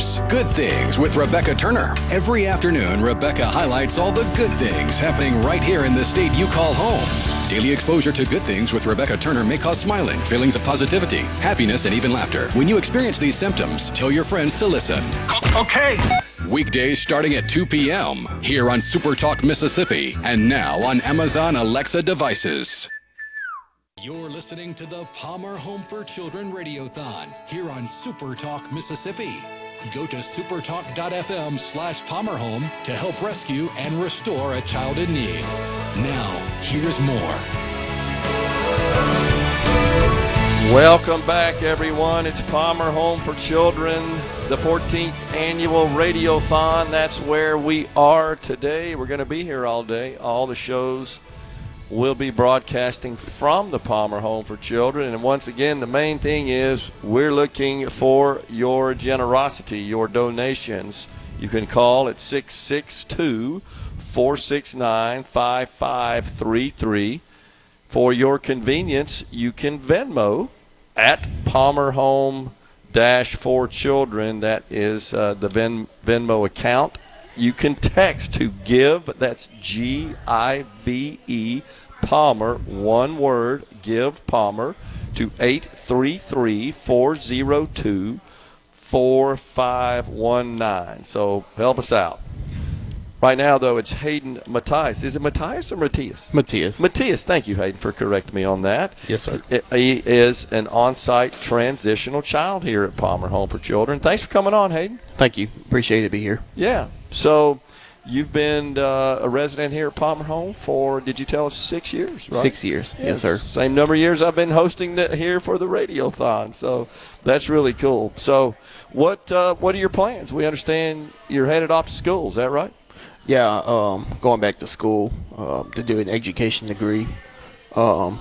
Tips, Good Things with Rebecca Turner. Every afternoon, Rebecca highlights all the good things happening right here in the state you call home. Daily exposure to good things with Rebecca Turner may cause smiling, feelings of positivity, happiness, and even laughter. When you experience these symptoms, tell your friends to listen. Okay. Weekdays starting at 2 p.m. here on Super Talk Mississippi and now on Amazon Alexa devices. You're listening to the Palmer Home for Children Radiothon here on Super Talk Mississippi. Go to supertalk.fm/PalmerHome to help rescue and restore a child in need. Now, here's more. Welcome back, everyone. It's Palmer Home for Children, the 14th annual Radiothon. That's where we are today. We're going to be here all day. All the shows will be broadcasting from the Palmer Home for Children. And once again, the main thing is we're looking for your generosity, your donations. You can call at 662-469-5533. For your convenience, you can Venmo at Palmer Home for Children. That is the Venmo account. You can text to GIVE, that's G-I-V-E, Palmer, one word, GIVE Palmer, to 833-402-4519. So help us out. Right now, though, it's Hayden Matthias. Is it Matthias or Matthias? Matthias. Matthias, thank you, Hayden, for correcting me on that. Yes, sir. He is an on-site transitional child here at Palmer Home for Children. Thanks for coming on, Hayden. Thank you. Appreciate it to be here. Yeah. So you've been a resident here at Palmer Home for, did you tell us, 6 years, right? 6 years. Yeah. Yes, sir. Same number of years I've been hosting here for the Radiothon. So that's really cool. So what are your plans? We understand you're headed off to school. Is that right? Yeah, going back to school to do an education degree. I've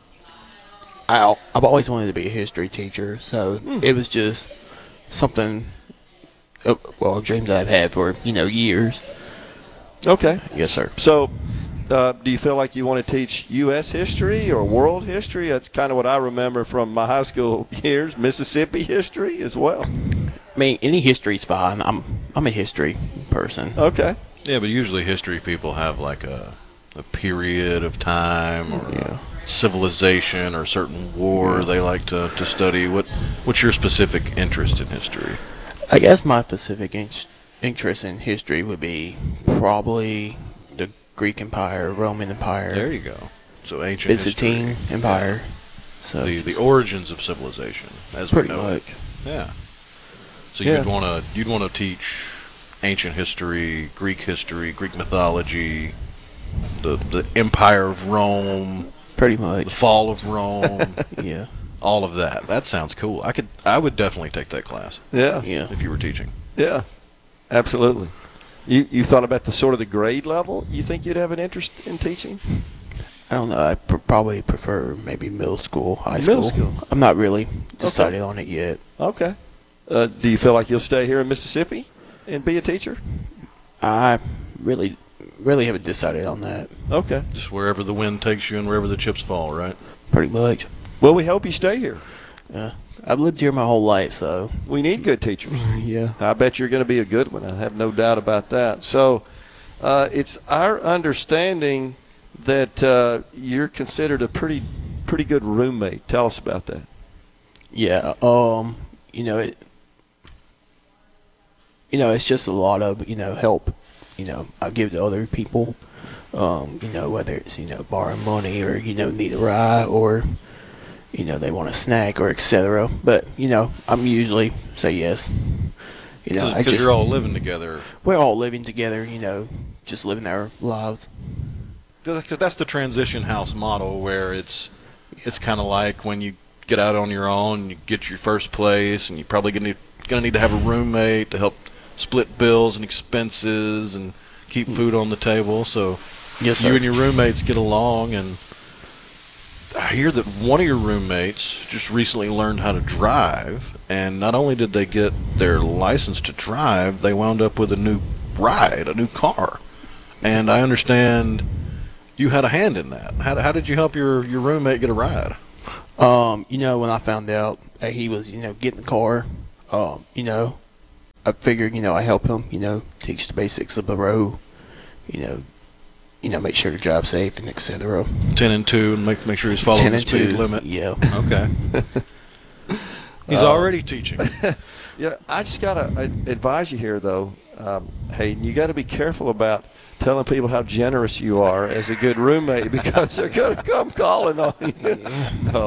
always wanted to be a history teacher, so it was just something, a dream that I've had for, years. Okay. Yes, sir. So do you feel like you want to teach U.S. history or world history? That's kind of what I remember from my high school years. Mississippi history as well. I mean, any history's fine. I'm a history person. Okay. Yeah, but usually history people have like a period of time or a civilization or a certain war they like to study. What's your specific interest in history? I guess my specific interest in history would be probably the Greek Empire, Roman Empire. There you go. So ancient Byzantine history. Empire. Yeah. So the origins of civilization, as we know pretty it. much. Yeah. So Yeah. you'd want to teach ancient history, Greek mythology, the Empire of Rome, Pretty the much. fall of Rome, Yeah. all of that. That sounds cool. I would definitely take that class Yeah. Yeah. if you were teaching. Yeah. Absolutely. You thought about the grade level you think you'd have an interest in teaching? I don't know. I probably prefer maybe middle school, high school. Middle school. I'm not really decided on it yet. Okay. Do you feel like you'll stay here in Mississippi and be a teacher? I really haven't decided on that. Okay. Just wherever the wind takes you and wherever the chips fall, right? Pretty much. Well, we hope you stay here. I've lived here my whole life, so. We need good teachers. Yeah. I bet you're going to be a good one. I have no doubt about that. So it's our understanding that you're considered a pretty good roommate. Tell us about that. Yeah. It's just a lot of, help, I give to other people, whether it's, borrowing money or, need a ride or, they want a snack or etc. But, I'm usually say yes. Because you're all living together. We're all living together, just living our lives. Because that's the transition house model where it's kind of like when you get out on your own, you get your first place, and you're probably going to need to have a roommate to help split bills and expenses and keep food on the table. So Yes, sir. you and your roommates get along, and I hear that one of your roommates just recently learned how to drive, and not only did they get their license to drive, they wound up with a new car. And I understand you had a hand in that. How did you help your roommate get a ride? When I found out that he was, getting the car, I figured, I help him, teach the basics of the road, you know, make sure to drive safe and etc. 10 and 2, and make sure he's following 10 the and speed 2, limit. yeah. Okay. He's already teaching. Yeah, I just got to advise you here, though, Hayden, you got to be careful about telling people how generous you are as a good roommate because they're going to come calling on you. No,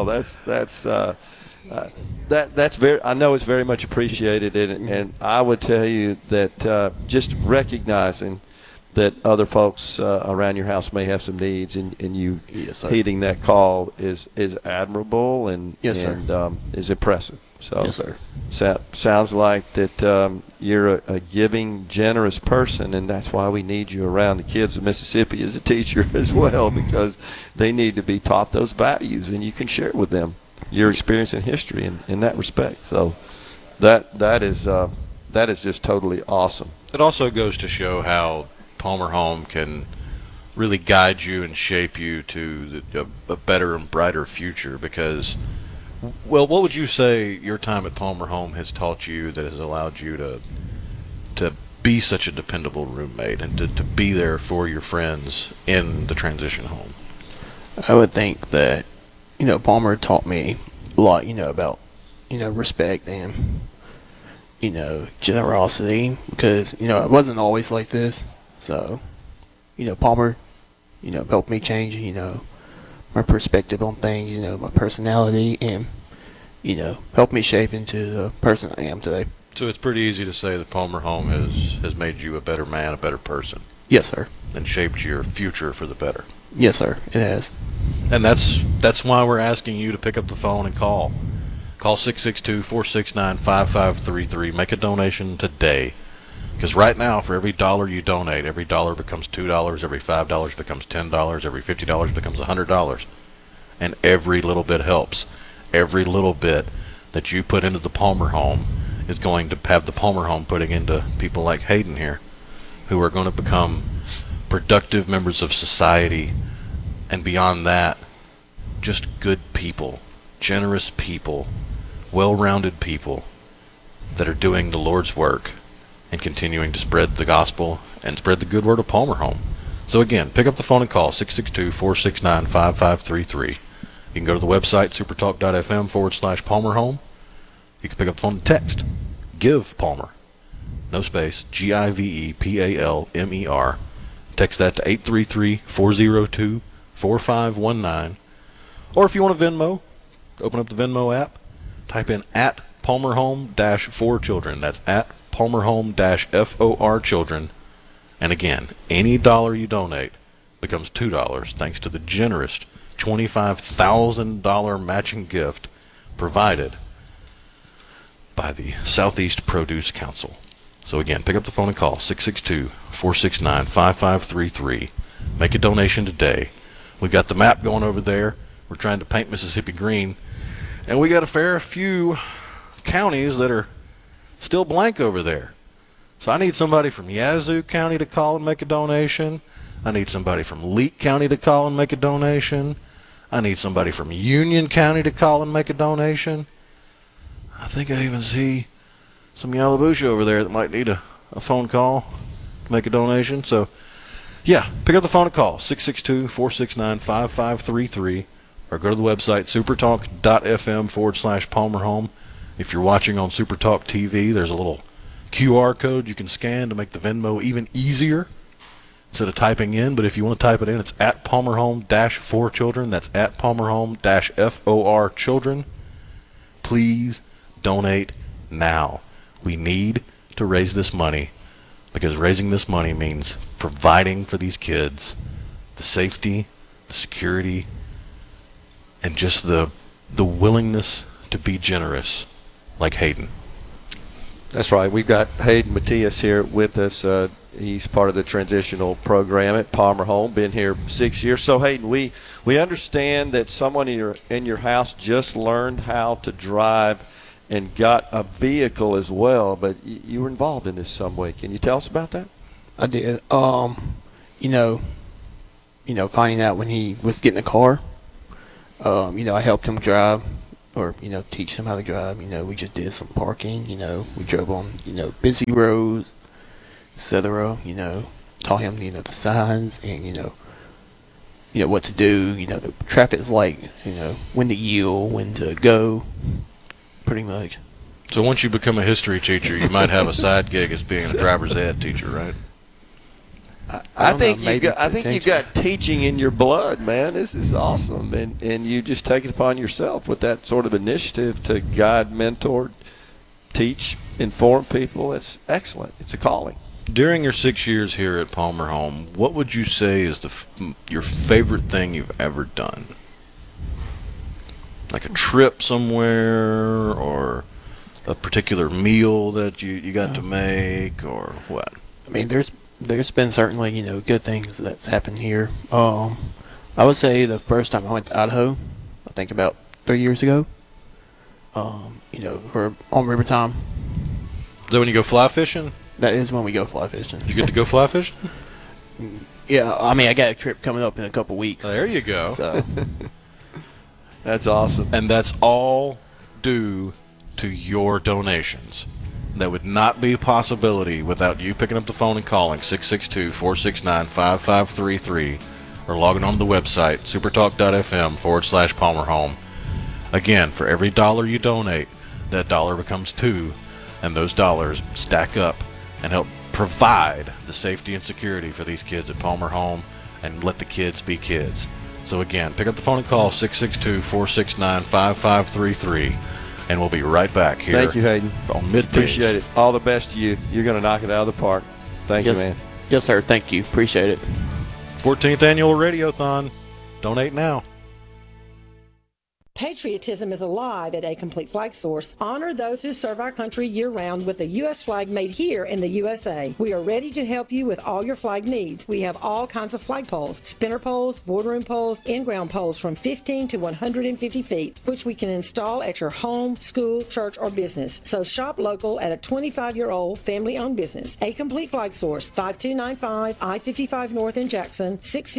that's very, I know it's very much appreciated, and I would tell you that just recognizing that other folks around your house may have some needs, and you heeding that call is admirable and yes, sir. Is impressive. So yes, sir. Sounds like that you're a giving, generous person, and that's why we need you around the kids of Mississippi as a teacher as well, because they need to be taught those values, and you can share with them your experience and history in that respect. So that is just totally awesome. It also goes to show how Palmer Home can really guide you and shape you to a better and brighter future, because, well, what would you say your time at Palmer Home has taught you that has allowed you to be such a dependable roommate and to be there for your friends in the transition home? I would think that, Palmer taught me a lot, about, respect and, generosity, because, I wasn't always like this. So, Palmer, helped me change, my perspective on things, my personality, and, helped me shape into the person I am today. So it's pretty easy to say that Palmer Home has made you a better man, a better person. Yes, sir. And shaped your future for the better. Yes, sir. It has. And that's why we're asking you to pick up the phone and call. Call 662-469-5533. Make a donation today. Because right now, for every dollar you donate, every dollar becomes $2, every $5 becomes $10, every $50 becomes $100. And every little bit helps. Every little bit that you put into the Palmer Home is going to have the Palmer Home putting into people like Hayden here, who are going to become productive members of society, and beyond that, just good people, generous people, well-rounded people that are doing the Lord's work and continuing to spread the gospel and spread the good word of Palmer Home. So again, pick up the phone and call 662-469-5533. You can go to the website, supertalk.fm/Palmer Home. You can pick up the phone and text, Give Palmer, no space, GIVEPALMER. Text that to 833-402-4519. Or if you want a Venmo, open up the Venmo app, type in at Palmer Home-4 Children. That's at Palmer Home-FOR Children. And again, any dollar you donate becomes $2 thanks to the generous $25,000 matching gift provided by the Southeast Produce Council. So again, pick up the phone and call 662-469-5533. Make a donation today. We've got the map going over there. We're trying to paint Mississippi green. And we got a fair few counties that are still blank over there. So I need somebody from Yazoo County to call and make a donation. I need somebody from Leake County to call and make a donation. I need somebody from Union County to call and make a donation. I think I even see some Yallabusha over there that might need a phone call to make a donation. So, yeah, pick up the phone and call 662-469-5533 or go to the website supertalk.fm/Palmer Home. If you're watching on Supertalk TV, there's a little QR code you can scan to make the Venmo even easier instead of typing in. But if you want to type it in, it's at Palmer Home-4 Children. That's at Palmer Home-FOR Children. Please donate now. We need to raise this money, because raising this money means providing for these kids the safety, the security, and just the willingness to be generous like Hayden. That's right. We've got Hayden Matias here with us. He's part of the transitional program at Palmer Home, been here 6 years. So, Hayden, we understand that someone in your house just learned how to drive and got a vehicle as well, but you were involved in this some way. Can you tell us about that? I did. Finding out when he was getting a car, I helped him drive, or, teach them how to drive. We just did some parking, we drove on, busy roads, etc., taught him, the signs and, what to do, the traffic's like, when to yield, when to go, pretty much. So once you become a history teacher, you might have a side gig as being a driver's ed teacher, right? I think you got teaching in your blood, man. This is awesome, and you just take it upon yourself with that sort of initiative to guide, mentor, teach, inform people. It's excellent. It's a calling. During your 6 years here at Palmer Home, what would you say is your favorite thing you've ever done? Like a trip somewhere, or a particular meal that you got to make, or what? I mean, there's been certainly, good things that's happened here. I would say the first time I went to Idaho, I think about 3 years ago, we're on river time. Is that when you go fly fishing? That is when we go fly fishing. You get to go fly fishing? Yeah, I mean, I got a trip coming up in a couple weeks. There you go. So that's awesome. And that's all due to your donations. That would not be a possibility without you picking up the phone and calling 662-469-5533 or logging on to the website supertalk.fm/PalmerHome. Again, for every dollar you donate, that dollar becomes $2, and those dollars stack up and help provide the safety and security for these kids at Palmer Home and let the kids be kids. So again, pick up the phone and call 662-469-5533, and we'll be right back here. Thank you, Hayden. On Middays. Appreciate it. All the best to you. You're going to knock it out of the park. Thank you, man. Yes, sir. Thank you. Appreciate it. 14th Annual Radiothon. Donate now. Patriotism is alive at A Complete Flag Source. Honor those who serve our country year-round with the U.S. flag made here in the USA. We are ready to help you with all your flag needs. We have all kinds of flag poles, spinner poles, boardroom poles, in-ground poles from 15 to 150 feet, which we can install at your home, school, church, or business. So shop local at a 25-year-old family-owned business. A Complete Flag Source, 5295 I-55 North in Jackson,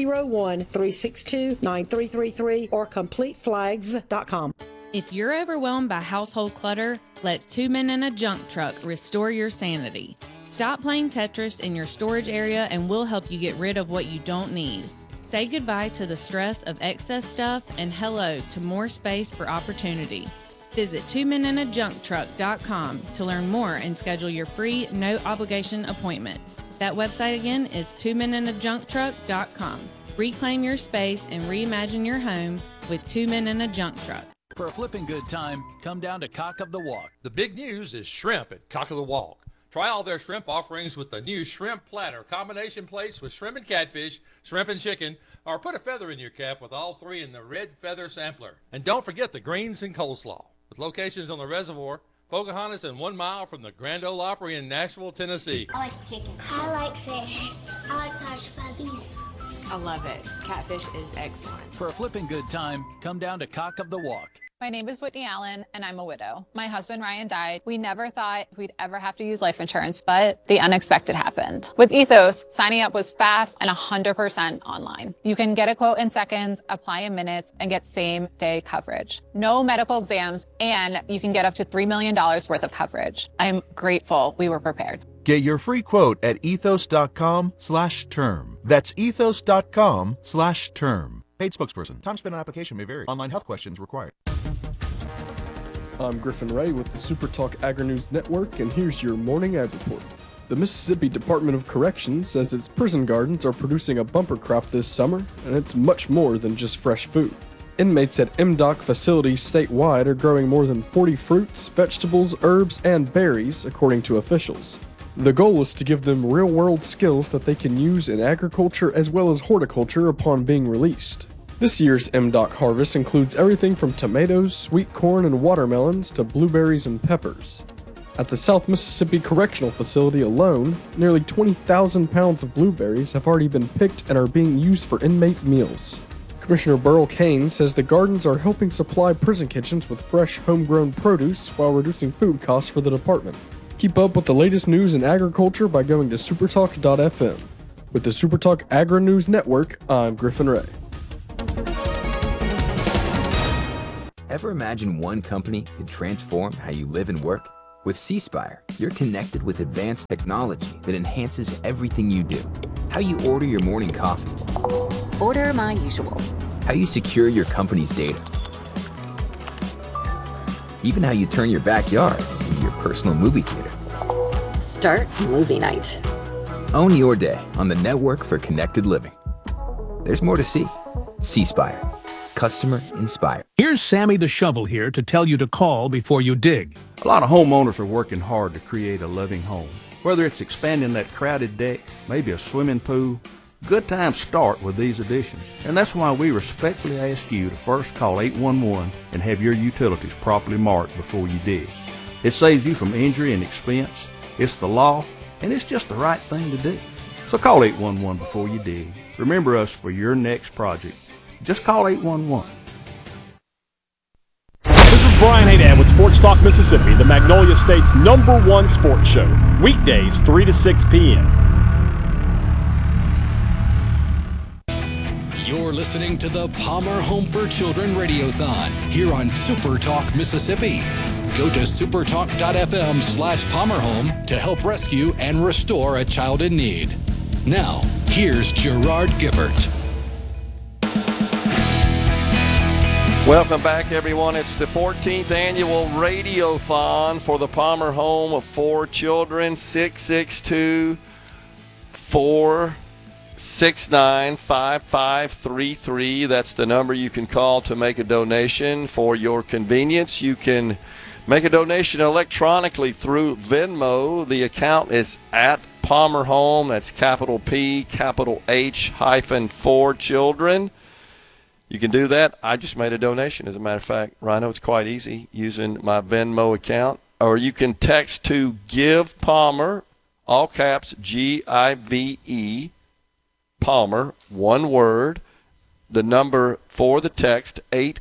601-362-9333, or CompleteFlags.com. If you're overwhelmed by household clutter, let 2 Men in a Junk Truck restore your sanity. Stop playing Tetris in your storage area and we'll help you get rid of what you don't need. Say goodbye to the stress of excess stuff and hello to more space for opportunity. Visit 2meninajuncktruck.com to learn more and schedule your free, no-obligation appointment. That website again is 2meninajuncktruck.com. Reclaim your space and reimagine your home with 2 Men in a Junk Truck. For a flipping good time, come down to Cock of the Walk. The big news is shrimp at Cock of the Walk. Try all their shrimp offerings with the new shrimp platter, combination plates with shrimp and catfish, shrimp and chicken, or put a feather in your cap with all three in the red feather sampler. And don't forget the greens and coleslaw. With locations on the reservoir, Pocahontas, and 1 mile from the Grand Ole Opry in Nashville, Tennessee. I like chicken. I like fish. I like hush puppies. I love it. Catfish is excellent. For a flipping good time, come down to Cock of the Walk. My name is Whitney Allen, and I'm a widow. My husband, Ryan, died. We never thought we'd ever have to use life insurance, but the unexpected happened. With Ethos, signing up was fast and 100% online. You can get a quote in seconds, apply in minutes, and get same-day coverage. No medical exams, and you can get up to $3 million worth of coverage. I'm grateful we were prepared. Get your free quote at ethos.com/term. That's ethos.com/term. Paid spokesperson. Time spent on application may vary. Online health questions required. I'm Griffin Ray with the SuperTalk Agri-News Network, and here's your morning ag report. The Mississippi Department of Corrections says its prison gardens are producing a bumper crop this summer, and it's much more than just fresh food. Inmates at MDOC facilities statewide are growing more than 40 fruits, vegetables, herbs, and berries, according to officials. The goal is to give them real-world skills that they can use in agriculture as well as horticulture upon being released. This year's MDOC harvest includes everything from tomatoes, sweet corn, and watermelons to blueberries and peppers. At the South Mississippi Correctional Facility alone, nearly 20,000 pounds of blueberries have already been picked and are being used for inmate meals. Commissioner Burl Cain says the gardens are helping supply prison kitchens with fresh, homegrown produce while reducing food costs for the department. Keep up with the latest news in agriculture by going to supertalk.fm. With the SuperTalk Agri-News Network, I'm Griffin Ray. Ever imagine one company could transform how you live and work? With C-Spire, you're connected with advanced technology that enhances everything you do. How you order your morning coffee. Order my usual. How you secure your company's data. Even how you turn your backyard into your personal movie theater. Start movie night. Own your day on the network for connected living. There's more to see. C-Spire. Customer inspired. Here's Sammy the Shovel here to tell you to call before you dig. A lot of homeowners are working hard to create a living home. Whether it's expanding that crowded deck, maybe a swimming pool, good times start with these additions. And that's why we respectfully ask you to first call 811 and have your utilities properly marked before you dig. It saves you from injury and expense. It's the law, and it's just the right thing to do. So call 811 before you dig. Remember us for your next project. Just call 811. This is Brian Haydad with Sports Talk Mississippi, the Magnolia State's #1 sports show. Weekdays, 3 to 6 p.m. You're listening to the Palmer Home for Children Radiothon here on Super Talk Mississippi. Go to supertalk.fm/PalmerHome to help rescue and restore a child in need. Now, here's Gerard Gibbert. Welcome back, everyone. It's the 14th annual Radiothon for the Palmer Home for Children. 662-469-5533. That's the number you can call to make a donation. For your convenience, you can make a donation electronically through Venmo. The account is at Palmer Home. That's capital P, capital H, -4 children. You can do that. I just made a donation, as a matter of fact. Rhino, it's quite easy using my Venmo account. Or you can text to Give Palmer, all caps, G-I-V-E, Palmer, one word. The number for the text,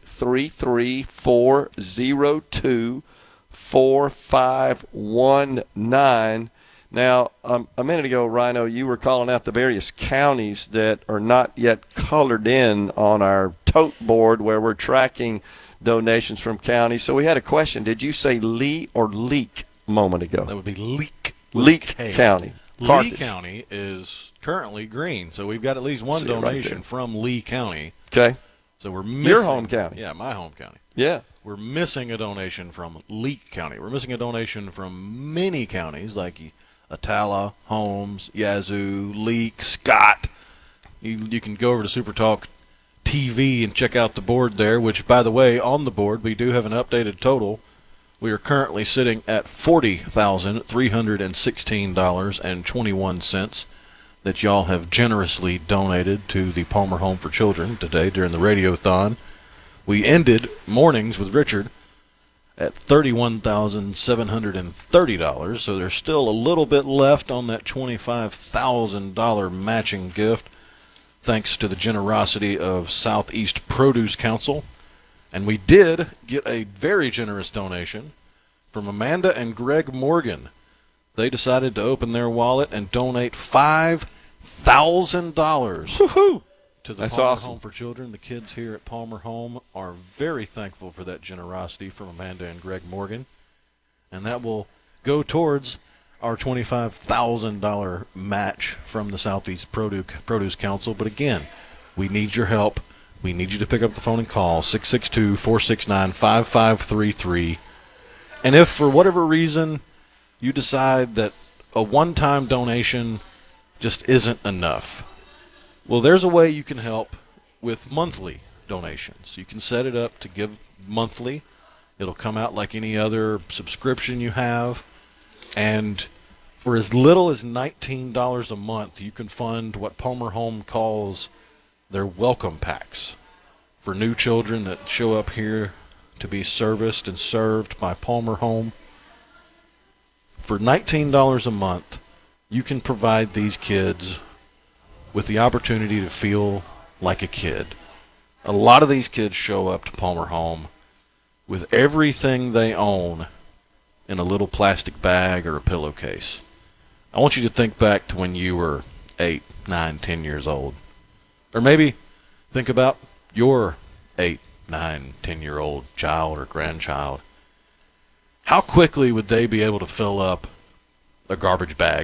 833-402-4519. Now, a minute ago, Rhino, you were calling out the various counties that are not yet colored in on our tote board where we're tracking donations from counties. So we had a question. Did you say Lee or Leake a moment ago? That would be Leake. Leake County. Lee County is currently green, so we've got at least one donation from Lee County. Okay. So we're missing. Your home county. Yeah, my home county. Yeah. We're missing a donation from Leake County. We're missing a donation from many counties like Atala, Holmes, Yazoo, Leake, Scott. You can go over to Super Talk TV and check out the board there, which, by the way, on the board, we do have an updated total. We are currently sitting at $40,316.21 that y'all have generously donated to the Palmer Home for Children today during the Radiothon. We ended mornings with Richard at $31,730, so there's still a little bit left on that $25,000 matching gift, thanks to the generosity of Southeast Produce Council. And we did get a very generous donation from Amanda and Greg Morgan. They decided to open their wallet and donate $5,000 to the Palmer Home for Children. The kids here at Palmer Home are very thankful for that generosity from Amanda and Greg Morgan. And that will go towards our $25,000 match from the Southeast Produce Council. But again, we need your help. We need you to pick up the phone and call 662-469-5533. And if for whatever reason you decide that a one-time donation just isn't enough, well, there's a way you can help with monthly donations. You can set it up to give monthly. It'll come out like any other subscription you have. And for as little as $19 a month, you can fund what Palmer Home calls their welcome packs for new children that show up here to be serviced and served by Palmer Home. For $19 a month, you can provide these kids with the opportunity to feel like a kid. A lot of these kids show up to Palmer Home with everything they own in a little plastic bag or a pillowcase. I want you to think back to when you were 8, 9, 10 years old. Or maybe think about your 8, 9, 10-year-old child or grandchild, how quickly would they be able to fill up a garbage bag